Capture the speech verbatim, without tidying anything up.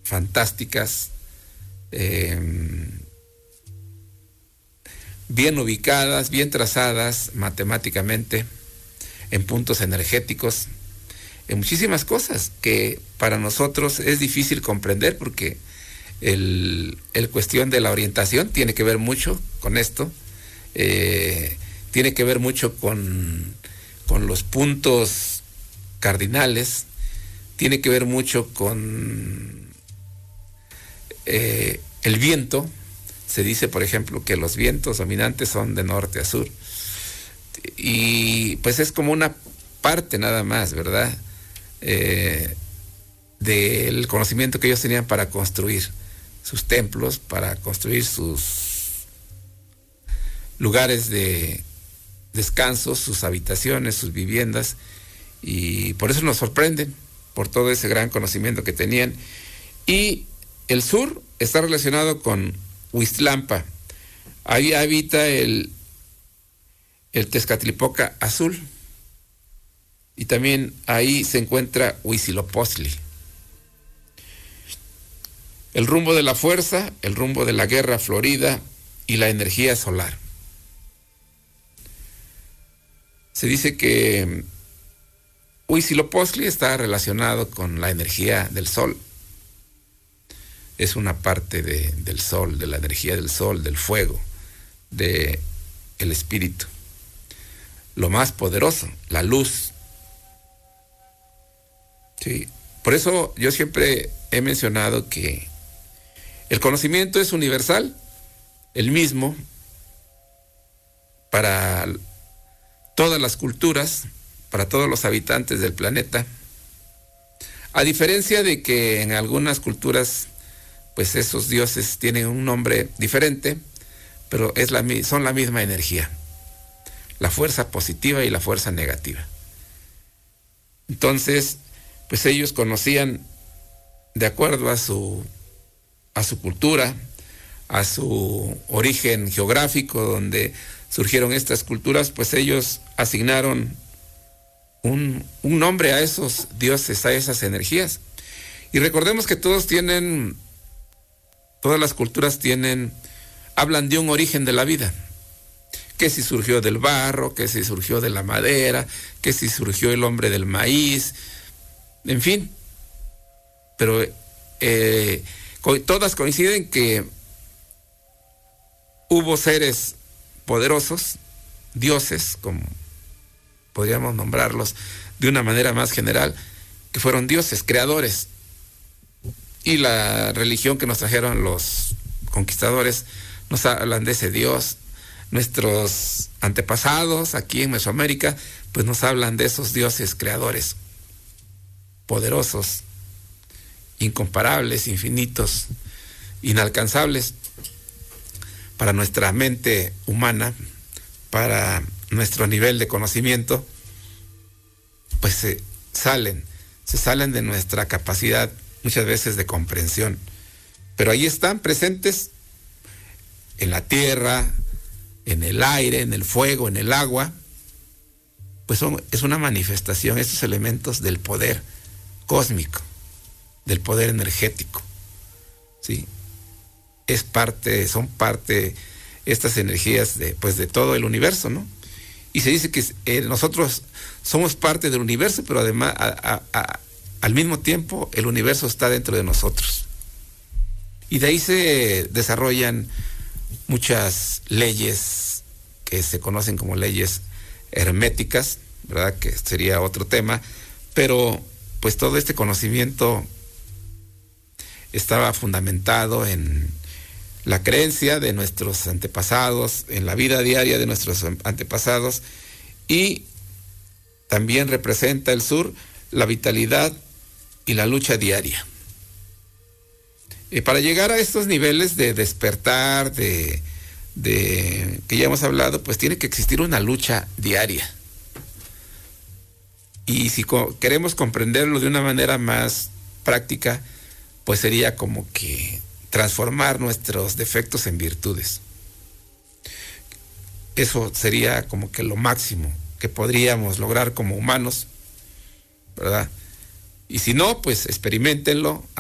fantásticas, eh, bien ubicadas, bien trazadas matemáticamente, en puntos energéticos, en muchísimas cosas que para nosotros es difícil comprender, porque el, el cuestión de la orientación tiene que ver mucho con esto, eh, tiene que ver mucho con, con los puntos cardinales, tiene que ver mucho con eh, el viento. Se dice, por ejemplo, que los vientos dominantes son de norte a sur, y pues es como una parte nada más, ¿verdad?, eh, del conocimiento que ellos tenían para construir sus templos, para construir sus lugares de descanso, sus habitaciones, sus viviendas, y por eso nos sorprenden, por todo ese gran conocimiento que tenían. Y el sur está relacionado con Huiztlampa. Ahí habita el, el Tezcatlipoca azul, y también ahí se encuentra Huitzilopochtli. El rumbo de la fuerza, el rumbo de la guerra florida y la energía solar. Se dice que Huitzilopochtli está relacionado con la energía del sol. Es una parte de, del sol, de la energía del sol, del fuego, del espíritu. Lo más poderoso, la luz. Sí. Por eso yo siempre he mencionado que el conocimiento es universal, el mismo para todas las culturas, para todos los habitantes del planeta, a diferencia de que en algunas culturas pues esos dioses tienen un nombre diferente, pero es la, son la misma energía, la fuerza positiva y la fuerza negativa. Entonces, pues ellos conocían, de acuerdo a su, a su cultura, a su origen geográfico, donde surgieron estas culturas, pues ellos asignaron un, un nombre a esos dioses, a esas energías. Y recordemos que todos tienen, todas las culturas tienen, hablan de un origen de la vida, que si surgió del barro, que si surgió de la madera, que si surgió el hombre del maíz, en fin, pero eh, co- todas coinciden que hubo seres poderosos, dioses, como podríamos nombrarlos de una manera más general, que fueron dioses, creadores. Y la religión que nos trajeron los conquistadores nos hablan de ese Dios. Nuestros antepasados aquí en Mesoamérica pues nos hablan de esos dioses creadores, poderosos, incomparables, infinitos, inalcanzables para nuestra mente humana, para nuestro nivel de conocimiento, pues se salen, se salen de nuestra capacidad muchas veces de comprensión, pero ahí están presentes en la tierra, en el aire, en el fuego, en el agua. Pues son, es una manifestación, estos elementos del poder cósmico, del poder energético, ¿sí? Es parte, son parte estas energías de, pues de todo el universo, ¿no? Y se dice que eh, nosotros somos parte del universo, pero además, a, a, a, al mismo tiempo, el universo está dentro de nosotros. Y de ahí se desarrollan muchas leyes que se conocen como leyes herméticas, ¿verdad?, que sería otro tema, pero pues todo este conocimiento estaba fundamentado en la creencia de nuestros antepasados, en la vida diaria de nuestros antepasados, y también representa el sur la vitalidad y la lucha diaria. Y para llegar a estos niveles de despertar, de, de que ya hemos hablado, pues tiene que existir una lucha diaria. Y si co- queremos comprenderlo de una manera más práctica, pues sería como que transformar nuestros defectos en virtudes. Eso sería como que lo máximo que podríamos lograr como humanos, ¿verdad? Y si no, pues experiméntenlo.